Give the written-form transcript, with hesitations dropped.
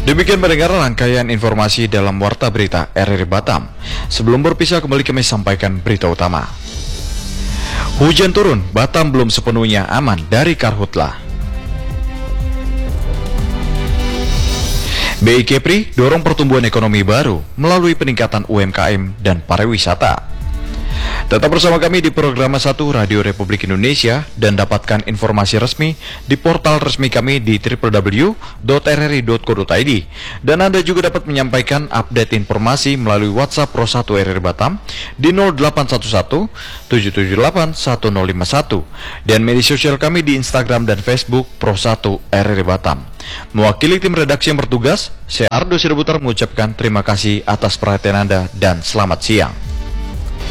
Demikian mendengar rangkaian informasi dalam Warta Berita RRI Batam. Sebelum berpisah kembali kami sampaikan berita utama. Hujan turun, Batam belum sepenuhnya aman dari karhutlah. BI Kepri dorong pertumbuhan ekonomi baru melalui peningkatan UMKM dan pariwisata. Tetap bersama kami di program 1 Radio Republik Indonesia dan dapatkan informasi resmi di portal resmi kami di www.rri.co.id. Dan Anda juga dapat menyampaikan update informasi melalui WhatsApp Pro 1 RRI Batam di 0811 778 1051 dan media sosial kami di Instagram dan Facebook Pro 1 RRI Batam. Mewakili tim redaksi yang bertugas, saya Ardo Sirebutar mengucapkan terima kasih atas perhatian Anda dan selamat siang.